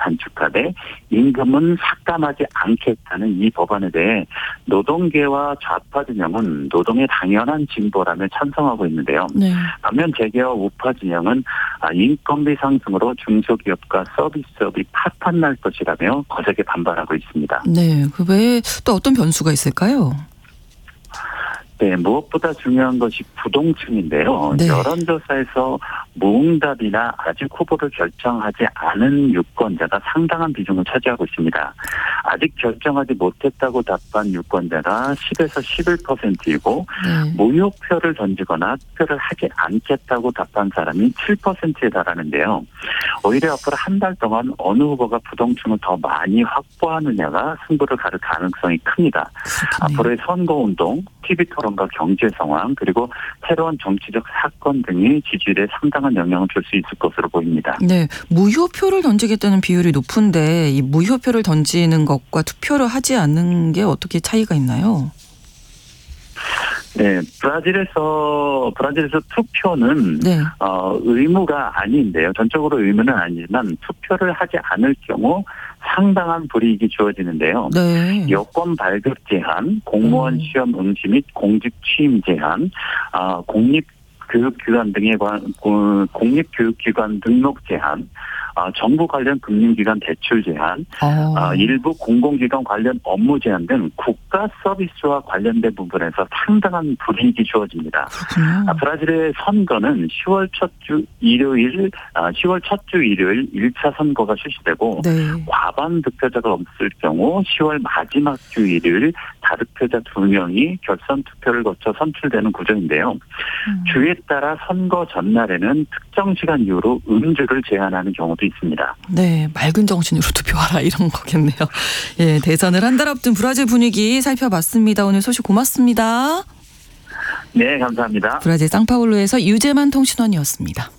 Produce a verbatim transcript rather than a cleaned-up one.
단축하되 임금은 삭감하지 않겠다는 이 법안에 대해 노동계와 좌파 진영은 노동의 당연한 진보라며 찬성하고 있는데요. 네. 반면 재계와 우파 진영은 인건비 상승으로 중소기업과 서비스업이 파탄날 것이라며 거세게 반발하고 있습니다. 네. 그 외에 또 어떤 변수가 있을까요? 네, 무엇보다 중요한 것이 부동층인데요. 네. 여론조사에서 무응답이나 아직 후보를 결정하지 않은 유권자가 상당한 비중을 차지하고 있습니다. 아직 결정하지 못했다고 답한 유권자가 십에서 십일 퍼센트이고 네. 무효표를 던지거나 투표를 하지 않겠다고 답한 사람이 칠 퍼센트에 달하는데요. 오히려 앞으로 한 달 동안 어느 후보가 부동층을 더 많이 확보하느냐가 승부를 가를 가능성이 큽니다. 그렇군요. 앞으로의 선거운동, 티비 토론과 경제 상황, 그리고 새로운 정치적 사건 등이 지지율에 상당한 영향을 줄 수 있을 것으로 보입니다. 네, 무효표를 던지겠다는 비율이 높은데 이 무효표를 던지는 것과 투표를 하지 않는 게 어떻게 차이가 있나요? 네, 브라질에서 브라질에서 투표는 네. 어, 의무가 아닌데요. 전적으로 의무는 아니지만 투표를 하지 않을 경우 상당한 불이익이 주어지는데요. 네. 여권 발급 제한, 공무원 음. 시험 응시 및 공직 취임 제한, 아, 공립 교육기관 등에 관 공립교육기관 등록 제한, 아, 정부 관련 금융기관 대출 제한, 어. 아, 일부 공공기관 관련 업무 제한 등 국가 서비스와 관련된 부분에서 상당한 불이익이 주어집니다. 그렇군요. 아, 브라질의 선거는 시월 첫 주 일요일, 아, 시월 첫 주 일요일 일 차 선거가 실시되고 네. 과반 득표자가 없을 경우 시월 마지막 주 일요일 다득표자 두 명이 결선 투표를 거쳐 선출되는 구조인데요. 음. 주에 따라 선거 전날에는 특정 시간 이후로 음주를 제한하는 경우도 있습니다. 네, 맑은 정신으로 투표하라 이런 거겠네요. 예, 대선을 한 달 앞둔 브라질 분위기 살펴봤습니다. 오늘 소식 고맙습니다. 네, 감사합니다. 브라질 상파울루에서 유재만 통신원이었습니다.